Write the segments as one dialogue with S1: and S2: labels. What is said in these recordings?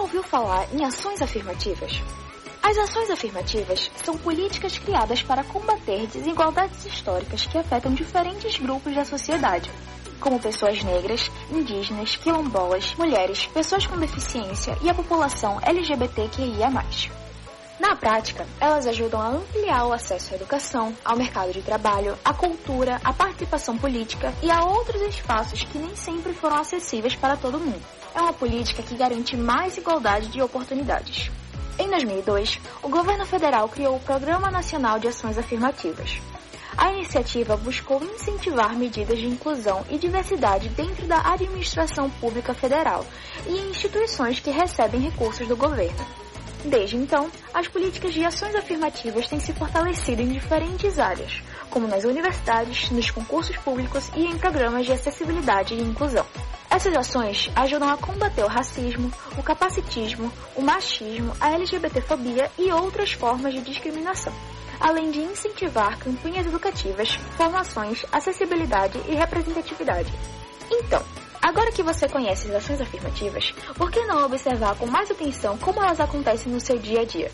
S1: ouviu falar em ações afirmativas? As ações afirmativas são políticas criadas para combater desigualdades históricas que afetam diferentes grupos da sociedade, como pessoas negras, indígenas, quilombolas, mulheres, pessoas com deficiência e a população LGBTQIA+. Na prática, elas ajudam a ampliar o acesso à educação, ao mercado de trabalho, à cultura, à participação política e a outros espaços que nem sempre foram acessíveis para todo mundo. É uma política que garante mais igualdade de oportunidades. Em 2002, o governo federal criou o Programa Nacional de Ações Afirmativas. A iniciativa buscou incentivar medidas de inclusão e diversidade dentro da administração pública federal e em instituições que recebem recursos do governo. Desde então, as políticas de ações afirmativas têm se fortalecido em diferentes áreas, como nas universidades, nos concursos públicos e em programas de acessibilidade e inclusão. Essas ações ajudam a combater o racismo, o capacitismo, o machismo, a LGBTfobia e outras formas de discriminação, além de incentivar campanhas educativas, formações, acessibilidade e representatividade. Então, agora que você conhece as ações afirmativas, por que não observar com mais atenção como elas acontecem no seu dia a dia?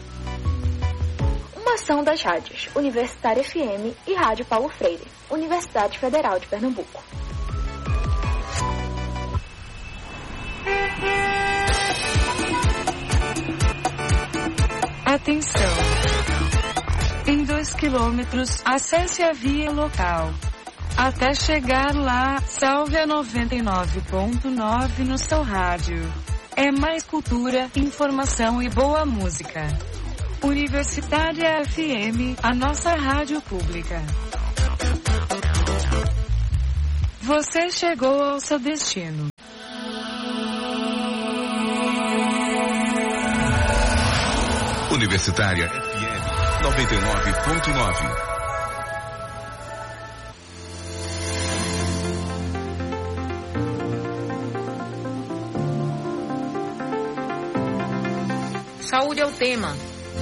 S1: Uma ação das rádios Universitária FM e Rádio Paulo Freire, Universidade Federal de Pernambuco.
S2: Atenção! Em 2 quilômetros, acesse a via local. Até chegar lá, salve a 99.9 no seu rádio. É mais cultura, informação e boa música. Universitária FM, a nossa rádio pública. Você chegou ao seu destino.
S3: Universitária FM 99.9.
S4: Saúde é o tema.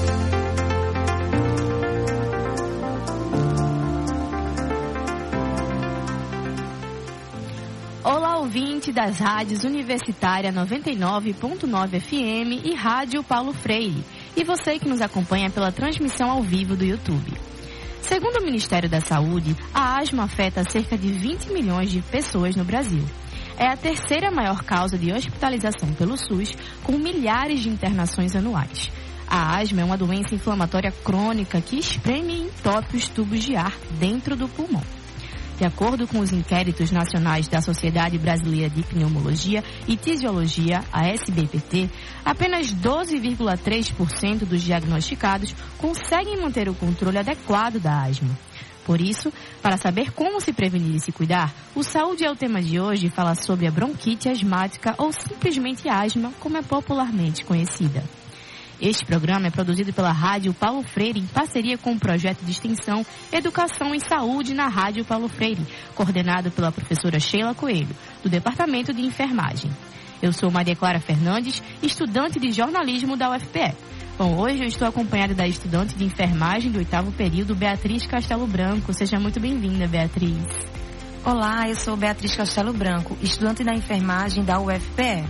S5: Olá, ouvinte das rádios Universitária 99.9 FM e Rádio Paulo Freire. E você que nos acompanha pela transmissão ao vivo do YouTube. Segundo o Ministério da Saúde, a asma afeta cerca de 20 milhões de pessoas no Brasil. É a terceira maior causa de hospitalização pelo SUS, com milhares de internações anuais. A asma é uma doença inflamatória crônica que espreme e entope os tubos de ar dentro do pulmão. De acordo com os inquéritos nacionais da Sociedade Brasileira de Pneumologia e Tisiologia, a SBPT, apenas 12,3% dos diagnosticados conseguem manter o controle adequado da asma. Por isso, para saber como se prevenir e se cuidar, o Saúde é o tema de hoje fala sobre a bronquite asmática ou simplesmente asma, como é popularmente conhecida. Este programa é produzido pela Rádio Paulo Freire em parceria com o projeto de extensão Educação em Saúde na Rádio Paulo Freire, coordenado pela professora Sheila Coelho, do Departamento de Enfermagem. Eu sou Maria Clara Fernandes, estudante de jornalismo da UFPE. Bom, hoje eu estou acompanhada da estudante de enfermagem do 8º período, Beatriz Castelo Branco. Seja muito bem-vinda, Beatriz.
S6: Olá, eu sou Beatriz Castelo Branco, estudante da enfermagem da UFPE.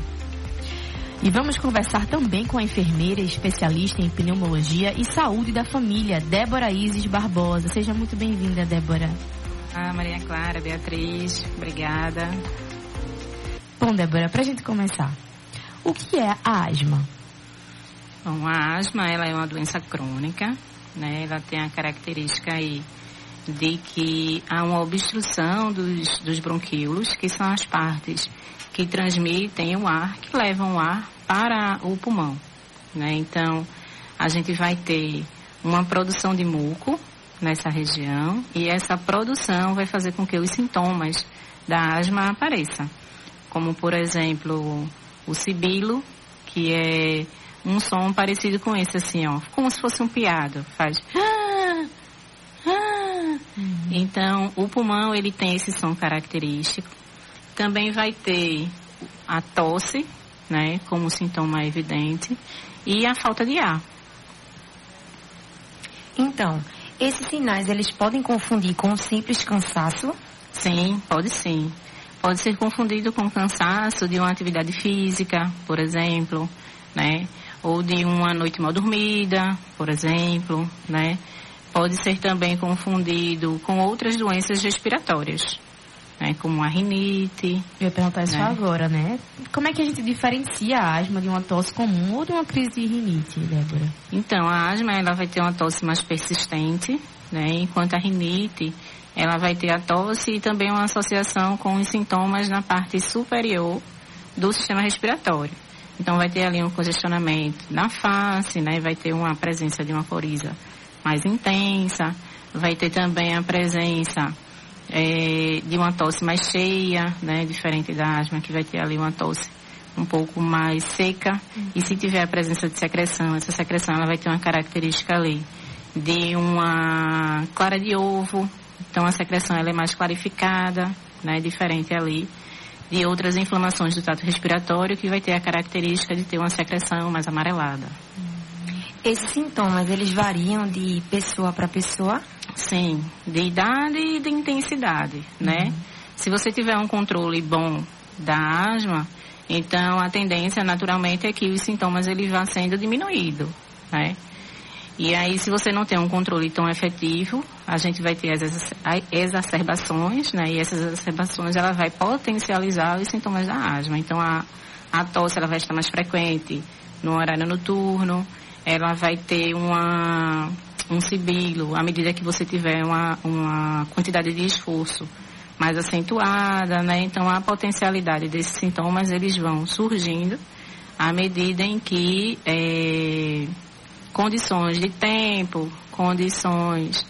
S5: E vamos conversar também com a enfermeira especialista em pneumologia e saúde da família, Débora Isis Barbosa. Seja muito bem-vinda, Débora.
S7: Maria Clara, Beatriz, obrigada.
S5: Bom, Débora, para a gente começar, o que é a asma?
S7: Bom, a asma ela é uma doença crônica, né? Ela tem a característica aí de que há uma obstrução dos bronquíolos, que são as partes que transmitem o ar, que levam o ar para o pulmão, né? Então, a gente vai ter uma produção de muco nessa região e essa produção vai fazer com que os sintomas da asma apareçam, como, por exemplo, o sibilo, que é um som parecido com esse, assim, ó, como se fosse um piado, faz... Então, o pulmão, ele tem esse som característico. Também vai ter a tosse, né, como sintoma evidente, e a falta de ar.
S6: Então, esses sinais, eles podem confundir com um simples cansaço?
S7: Sim, pode sim. pode ser confundido com cansaço de uma atividade física, por exemplo, né? Ou de uma noite mal dormida, por exemplo, né? Pode ser também confundido com outras doenças respiratórias, né? Como a rinite.
S5: Eu ia perguntar isso agora, né? Como é que a gente diferencia a asma de uma tosse comum ou de uma crise de rinite, Débora?
S7: Então, a asma, ela vai ter uma tosse mais persistente, né? Enquanto a rinite, ela vai ter a tosse e também uma associação com os sintomas na parte superior do sistema respiratório. Então, vai ter ali um congestionamento na face, né? Vai ter uma presença de uma coriza mais intensa, vai ter também a presença de uma tosse mais cheia, né? Diferente da asma, que vai ter ali uma tosse um pouco mais seca. E se tiver a presença de secreção, essa secreção ela vai ter uma característica ali de uma clara de ovo. Então, a secreção ela é mais clarificada, né? Diferente ali de outras inflamações do trato respiratório, que vai ter a característica de ter uma secreção mais amarelada.
S6: Esses sintomas, eles variam de pessoa para pessoa?
S7: Sim, de idade e de intensidade, né? Se você tiver um controle bom da asma, então a tendência naturalmente é que os sintomas eles vão sendo diminuídos, né? E aí, se você não tem um controle tão efetivo, a gente vai ter as exacerbações, né? E essas exacerbações, ela vai potencializar os sintomas da asma. Então, a tosse, ela vai estar mais frequente no horário noturno, ela vai ter um sibilo, à medida que você tiver uma quantidade de esforço mais acentuada, né? Então, a potencialidade desses sintomas, eles vão surgindo à medida em que condições de tempo, condições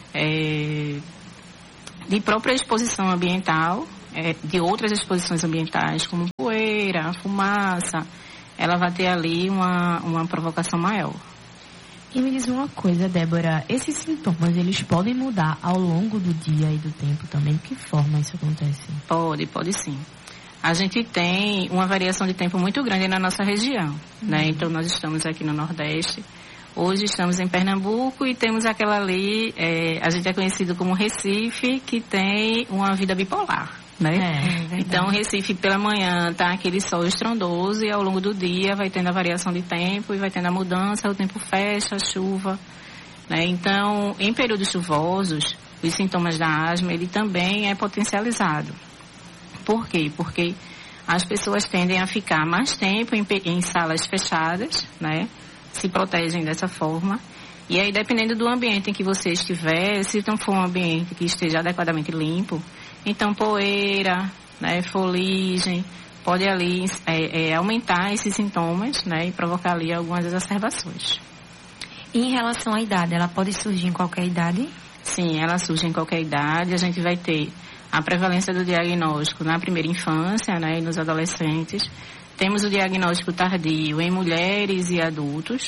S7: de própria exposição ambiental, de outras exposições ambientais, como poeira, fumaça, ela vai ter ali uma provocação maior.
S5: E me diz uma coisa, Débora, esses sintomas, eles podem mudar ao longo do dia e do tempo também? De que forma isso acontece?
S7: Pode sim. A gente tem uma variação de tempo muito grande na nossa região, né? Então, nós estamos aqui no Nordeste. Hoje estamos em Pernambuco e temos aquela ali, a gente é conhecido como Recife, que tem uma vida bipolar, né? Então, Recife pela manhã tá aquele sol estrondoso e ao longo do dia vai tendo a variação de tempo e vai tendo a mudança, o tempo fecha, a chuva, né? Então, em períodos chuvosos, os sintomas da asma, ele também é potencializado. Por quê? Porque as pessoas tendem a ficar mais tempo em salas fechadas, né? Se protegem dessa forma. E aí, dependendo do ambiente em que você estiver, se não for um ambiente que esteja adequadamente limpo, então poeira, né, foligem, pode ali aumentar esses sintomas, né, e provocar ali algumas exacerbações.
S6: E em relação à idade, ela pode surgir em qualquer idade?
S7: Sim, ela surge em qualquer idade. A gente vai ter a prevalência do diagnóstico na primeira infância, né, e nos adolescentes. Temos o diagnóstico tardio em mulheres e adultos.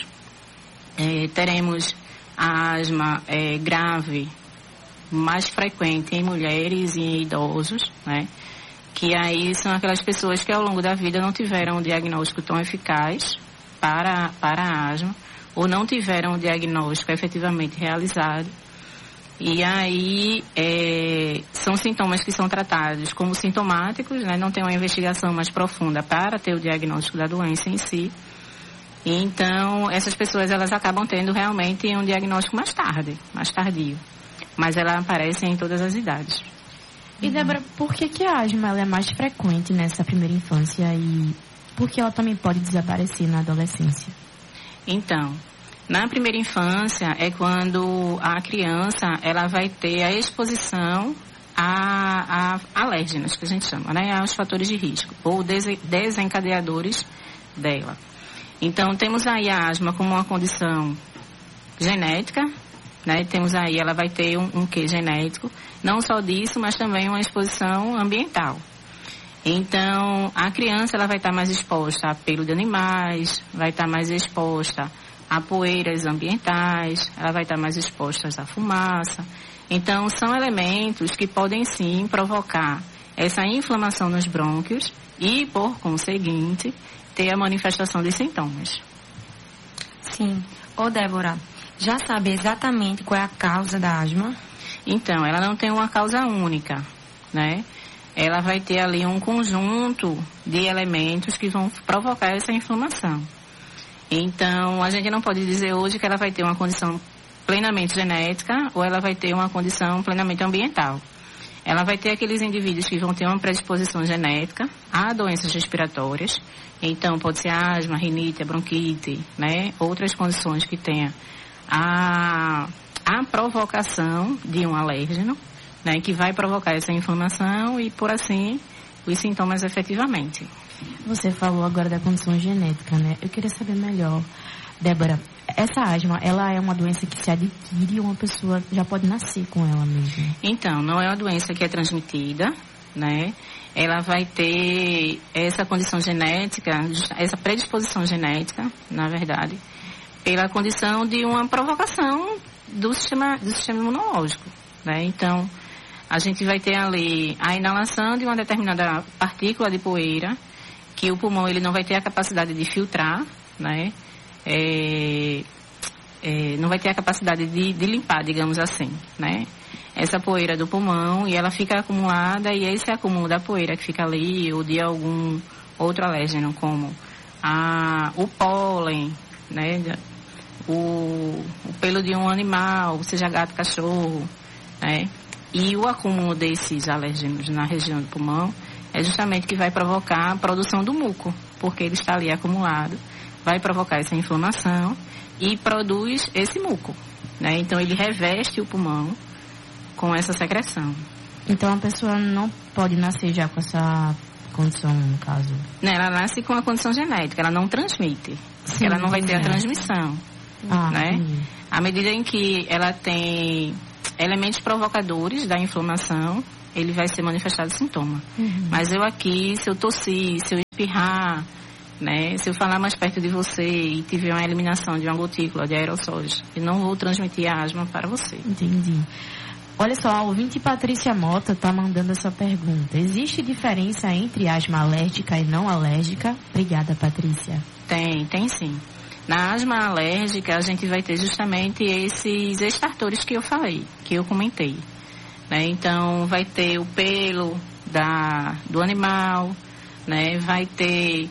S7: Teremos a asma grave, mais frequente em mulheres e em idosos, né? Que aí são aquelas pessoas que ao longo da vida não tiveram um diagnóstico tão eficaz para a asma, ou não tiveram um diagnóstico efetivamente realizado. E aí são sintomas que são tratados como sintomáticos, né? Não tem uma investigação mais profunda para ter o diagnóstico da doença em si. E então, essas pessoas elas acabam tendo realmente um diagnóstico mais tardio. Mas ela aparece em todas as idades.
S5: E Débora, por que a asma ela é mais frequente nessa primeira infância e por que ela também pode desaparecer na adolescência?
S7: Então, na primeira infância é quando a criança ela vai ter a exposição a alérgenos, que a gente chama, né? Aos fatores de risco, ou desencadeadores dela. Então, temos aí a asma como uma condição genética, né? Temos aí, ela vai ter um quê genético, não só disso, mas também uma exposição ambiental. Então, a criança ela vai estar mais exposta a pelo de animais, vai estar mais exposta a poeiras ambientais, ela vai estar mais exposta à fumaça. Então, são elementos que podem sim provocar essa inflamação nos brônquios e, por conseguinte, ter a manifestação de sintomas.
S6: Sim. Ô, Débora, já sabe exatamente qual é a causa da asma?
S7: Então, ela não tem uma causa única, né? ela vai ter ali um conjunto de elementos que vão provocar essa inflamação. Então, a gente não pode dizer hoje que ela vai ter uma condição plenamente genética ou ela vai ter uma condição plenamente ambiental. Ela vai ter aqueles indivíduos que vão ter uma predisposição genética a doenças respiratórias. Então, pode ser asma, rinite, bronquite, né? Outras condições que tenha a provocação de um alérgeno, né? Que vai provocar essa inflamação e, por assim, os sintomas efetivamente.
S5: Você falou agora da condição genética, né? Eu queria saber melhor, Débora, essa asma, ela é uma doença que se adquire ou uma pessoa já pode nascer com ela mesmo?
S7: Então, não é uma doença que é transmitida, né? Ela vai ter essa condição genética, essa predisposição genética, na verdade, pela condição de uma provocação do sistema imunológico, né? Então, a gente vai ter ali a inalação de uma determinada partícula de poeira, que o pulmão ele não vai ter a capacidade de filtrar, né? Não vai ter a capacidade de limpar, digamos assim, né? Essa poeira do pulmão e ela fica acumulada e esse acúmulo da poeira que fica ali ou de algum outro alérgeno como o pólen, né? O pelo de um animal, seja gato, cachorro, né? E o acúmulo desses alérgenos na região do pulmão é justamente que vai provocar a produção do muco, porque ele está ali acumulado, vai provocar essa inflamação e produz esse muco, né? Então ele reveste o pulmão com essa secreção.
S5: Então a pessoa não pode nascer já com essa condição, no caso?
S7: Não, ela nasce com a condição genética, ela não transmite, porque ela não vai ter a transmissão, né? À medida em que ela tem elementos provocadores da inflamação, ele vai ser manifestado sintoma. Mas eu aqui, se eu tossir, se eu espirrar, né, se eu falar mais perto de você e tiver uma eliminação de uma gotícula de aerossóis, eu não vou transmitir a asma para você.
S5: Entendi. Olha só, a ouvinte Patrícia Mota está mandando essa pergunta. Existe diferença entre asma alérgica e não alérgica? Obrigada, Patrícia.
S7: Tem sim. Na asma alérgica, a gente vai ter justamente esses estartores que eu falei, que eu comentei. Né? Então, vai ter o pelo do animal, né? Vai ter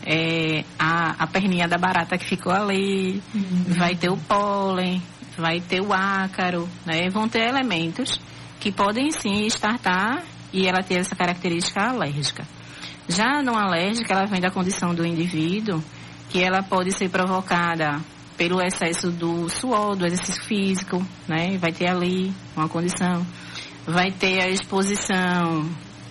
S7: a perninha da barata que ficou ali, vai ter o pólen, vai ter o ácaro, né? Vão ter elementos que podem sim estartar e ela ter essa característica alérgica. Já a não alérgica, ela vem da condição do indivíduo, que ela pode ser provocada pelo excesso do suor, do exercício físico, né? Vai ter ali uma condição. Vai ter a exposição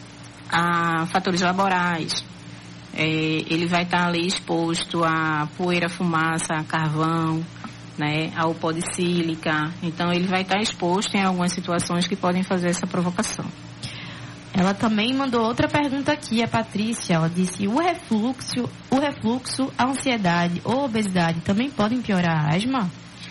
S7: a fatores laborais. Ele vai estar ali exposto a poeira, fumaça, a carvão, né? Ao pó de sílica. Então, ele vai estar exposto em algumas situações que podem fazer essa provocação.
S5: Ela também mandou outra pergunta aqui, a Patrícia. Ela disse, o refluxo, a ansiedade ou a obesidade também podem piorar a asma?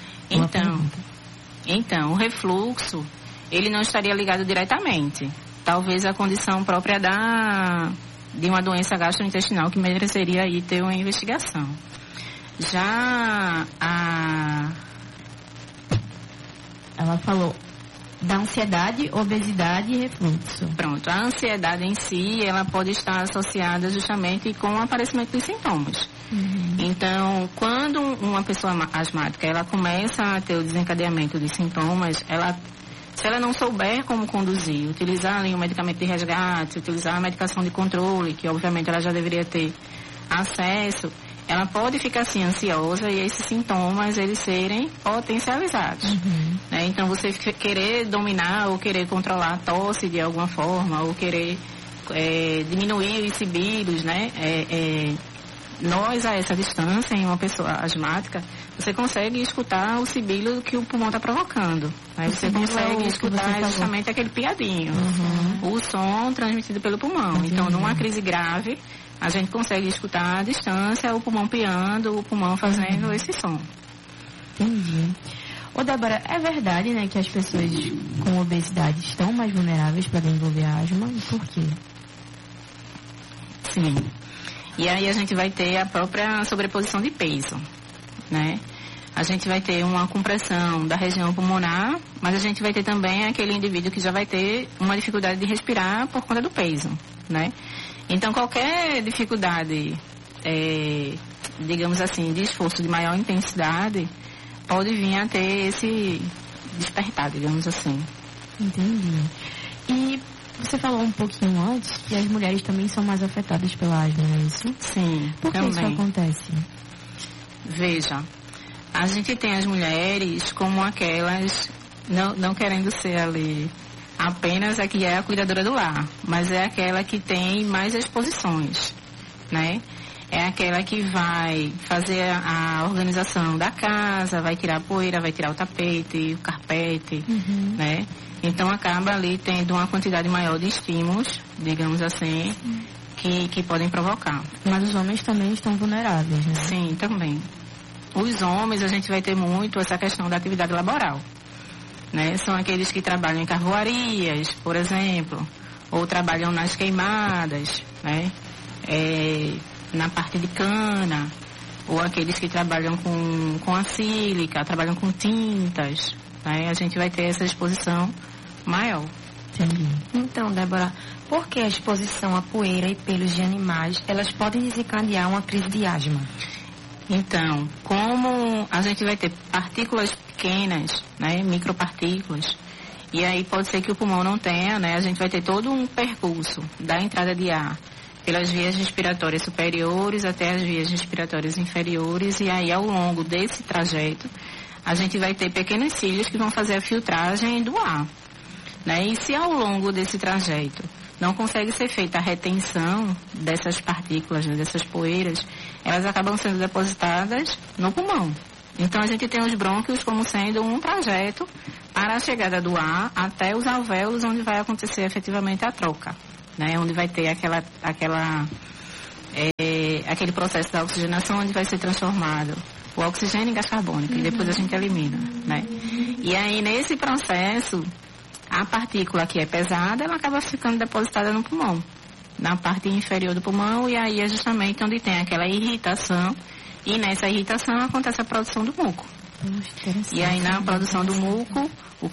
S7: Então, o refluxo, ele não estaria ligado diretamente. Talvez a condição própria de uma doença gastrointestinal que mereceria aí ter uma investigação. Já
S5: ela falou da ansiedade, obesidade e refluxo.
S7: Pronto, a ansiedade em si, ela pode estar associada justamente com o aparecimento dos sintomas. Então, quando uma pessoa asmática, ela começa a ter o desencadeamento de sintomas, se ela não souber como conduzir, utilizar ali um medicamento de resgate, utilizar a medicação de controle, que obviamente ela já deveria ter acesso, ela pode ficar assim ansiosa e esses sintomas eles serem potencializados. Né? Então você querer dominar ou querer controlar a tosse de alguma forma ou querer diminuir os sibilos, né? Nós a essa distância em uma pessoa asmática você consegue escutar o sibilo que o pulmão está provocando. Aí você consegue escutar justamente aquele piadinho, o som transmitido pelo pulmão. Entendi. Então, numa crise grave, a gente consegue escutar à distância o pulmão piando, o pulmão fazendo esse som.
S5: Entendi. Ô, Débora, é verdade, né, que as pessoas com obesidade estão mais vulneráveis para desenvolver asma? E por quê?
S7: Sim. E aí a gente vai ter a própria sobreposição de peso, né? a gente vai ter uma compressão da região pulmonar, mas a gente vai ter também aquele indivíduo que já vai ter uma dificuldade de respirar por conta do peso, né? Então, qualquer dificuldade, digamos assim, de esforço de maior intensidade, pode vir a ter esse despertar, digamos assim.
S5: Entendi. E você falou um pouquinho antes que as mulheres também são mais afetadas pela asma, não é isso?
S7: Sim,
S5: Por que
S7: também.
S5: isso acontece?
S7: Veja, a gente tem as mulheres como aquelas, não querendo ser ali apenas a que é a cuidadora do lar, mas é aquela que tem mais exposições, né? É aquela que vai fazer a organização da casa, vai tirar a poeira, vai tirar o tapete, o carpete, né? Então acaba ali tendo uma quantidade maior de estímulos, digamos assim, que podem provocar.
S5: Mas os homens também estão vulneráveis, né?
S7: Sim, também. Os homens, a gente vai ter muito essa questão da atividade laboral, né? São aqueles que trabalham em carvoarias, por exemplo, ou trabalham nas queimadas, né? Na parte de cana, ou aqueles que trabalham com a sílica, trabalham com tintas, né? A gente vai ter essa exposição maior.
S5: Entendi.
S6: Então, Débora, por que a exposição a poeira e pelos de animais, elas podem desencadear uma crise de asma?
S7: Então, como a gente vai ter partículas pequenas, né, micropartículas, e aí pode ser que o pulmão não tenha, né, a gente vai ter todo um percurso da entrada de ar pelas vias respiratórias superiores até as vias respiratórias inferiores, e aí ao longo desse trajeto, a gente vai ter pequenos cílios que vão fazer a filtragem do ar, né, e se ao longo desse trajeto não consegue ser feita a retenção dessas partículas, né, dessas poeiras, elas acabam sendo depositadas no pulmão. Então a gente tem os brônquios como sendo um trajeto para a chegada do ar até os alvéolos, onde vai acontecer efetivamente a troca, né, onde vai ter aquele processo da oxigenação, onde vai ser transformado o oxigênio em gás carbônico, e depois a gente elimina, né. E aí nesse processo, a partícula que é pesada, ela acaba ficando depositada no pulmão, na parte inferior do pulmão, e aí é justamente onde tem aquela irritação, e nessa irritação acontece a produção do muco. E aí na produção do muco,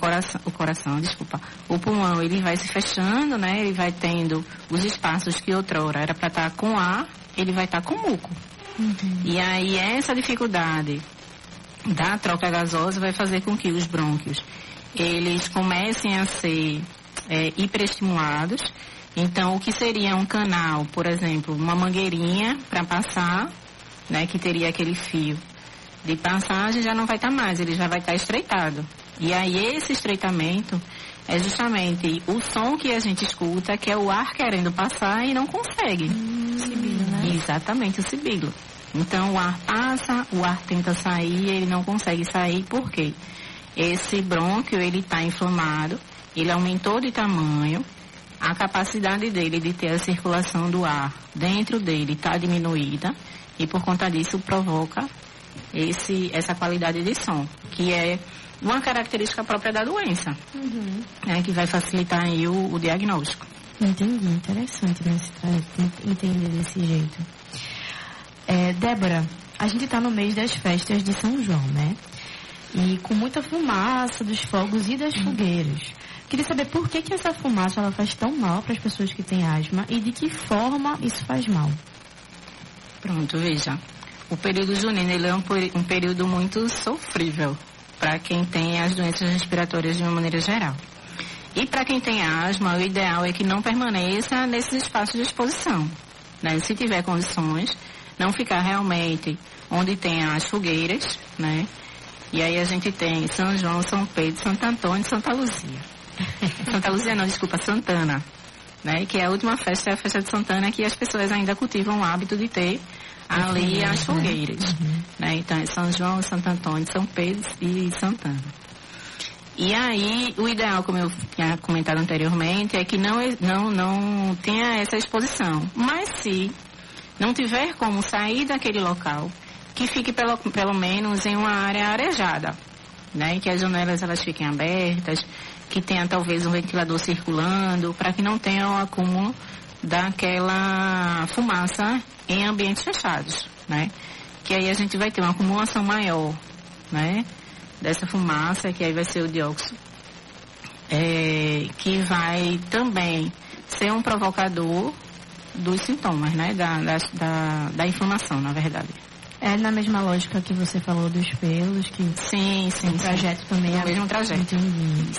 S7: o pulmão, ele vai se fechando, né? Ele vai tendo os espaços que outrora era para estar com ar, ele vai estar com muco. E aí essa dificuldade da troca gasosa vai fazer com que os brônquios eles comecem a ser hiperestimulados. Então, o que seria um canal, por exemplo, uma mangueirinha para passar, né, que teria aquele fio de passagem, já não vai estar mais, ele já vai estar estreitado. E aí, esse estreitamento é justamente o som que a gente escuta, que é o ar querendo passar e não consegue.
S6: Sibilo, né?
S7: Exatamente, o sibilo. Então, o ar passa, o ar tenta sair, ele não consegue sair, por quê? Esse brônquio, ele está inflamado, ele aumentou de tamanho, a capacidade dele de ter a circulação do ar dentro dele está diminuída, e por conta disso provoca essa qualidade de som, que é uma característica própria da doença, que vai facilitar aí o diagnóstico.
S5: Entendi, interessante, né, entender desse jeito. Débora, a gente está no mês das festas de São João, né? E com muita fumaça dos fogos e das fogueiras. Queria saber por que essa fumaça ela faz tão mal para as pessoas que têm asma e de que forma isso faz mal.
S7: Pronto, veja. O período junino ele é um período muito sofrível para quem tem as doenças respiratórias de uma maneira geral. E para quem tem asma, o ideal é que não permaneça nesses espaços de exposição, né? Se tiver condições, não ficar realmente onde tem as fogueiras, né? E aí a gente tem São João, São Pedro, Santo Antônio e Santa Luzia. Santa Luzia não, desculpa, Santana, né? Que é a última festa, é a festa de Santana, que as pessoas ainda cultivam o hábito de ter ali as fogueiras, né? Então é São João, Santo Antônio, São Pedro e Santana. E aí, o ideal, como eu tinha comentado anteriormente, é que não tenha essa exposição. Mas se não tiver como sair daquele local, que fique pelo menos em uma área arejada, né? Que as janelas elas fiquem abertas, que tenha talvez um ventilador circulando, para que não tenha o acúmulo daquela fumaça em ambientes fechados, né? Que aí a gente vai ter uma acumulação maior né? Dessa fumaça, que aí vai ser o dióxido, que vai também ser um provocador dos sintomas, né? Da inflamação, na verdade.
S5: É na mesma lógica que você falou dos pelos, que
S7: sim,
S5: o trajeto também é
S7: o mesmo trajeto.
S5: Entendi.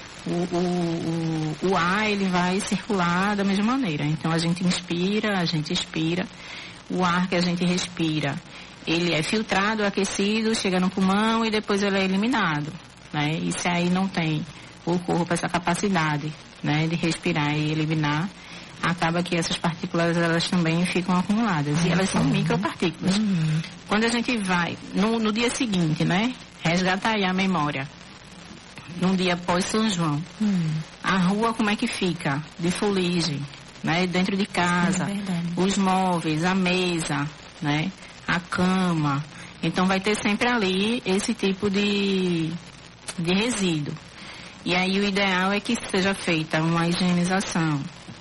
S7: O ar, ele vai circular da mesma maneira. Então, a gente inspira, a gente expira. O ar que a gente respira, ele é filtrado, aquecido, chega no pulmão e depois ele é eliminado, né? E se aí não tem o corpo essa capacidade, né, de respirar e eliminar, acaba que essas partículas, elas também ficam acumuladas. E elas são micropartículas. Quando a gente vai, no dia seguinte, né, resgatar aí a memória, num dia após São João, a rua como é que fica? De fuligem, né, dentro de casa, os móveis, a mesa, né, a cama. Então vai ter sempre ali esse tipo de resíduo. E aí o ideal é que seja feita uma higienização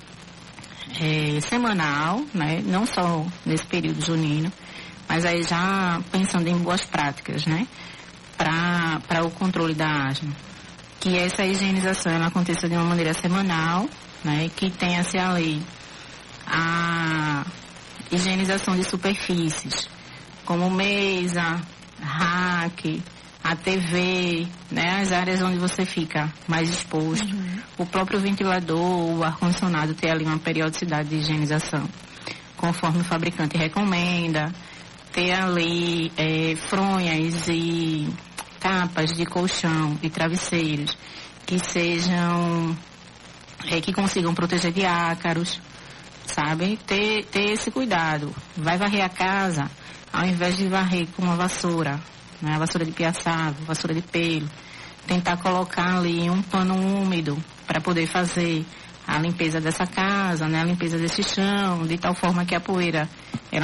S7: semanal, né? Não só nesse período junino, mas aí já pensando em boas práticas, né? Para o controle da asma. Que essa higienização ela aconteça de uma maneira semanal, né? Que tenha-se ali a higienização de superfícies, como mesa, rack, a TV, né, as áreas onde você fica mais exposto, o próprio ventilador, o ar-condicionado ter ali uma periodicidade de higienização, conforme o fabricante recomenda, ter ali fronhas e capas de colchão e travesseiros que sejam, que consigam proteger de ácaros, sabe? Ter esse cuidado. Vai varrer a casa, ao invés de varrer com uma vassoura, né? Vassoura de piaçava, vassoura de pelo, tentar colocar ali um pano úmido para poder fazer a limpeza dessa casa, né? A limpeza desse chão, de tal forma que a poeira ela